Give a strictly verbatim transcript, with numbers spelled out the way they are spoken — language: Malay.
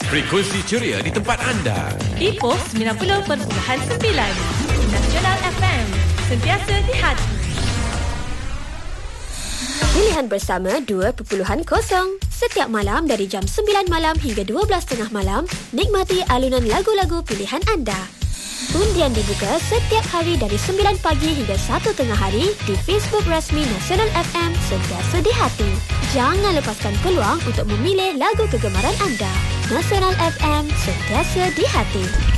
Frekuensi ceria di tempat anda. Ipoh sembilan puluh perpuluhan sembilan. Nasional F M. Sentiasa di hati. Pilihan bersama dua perpuluhan kosong. Setiap malam dari jam sembilan malam hingga dua belas tiga puluh malam, nikmati alunan lagu-lagu pilihan anda. Undian dibuka setiap hari dari sembilan pagi hingga satu tengah hari di Facebook rasmi Nasional F M Sentiasa di Hati. Jangan lepaskan peluang untuk memilih lagu kegemaran anda. Nasional F M Sentiasa di Hati.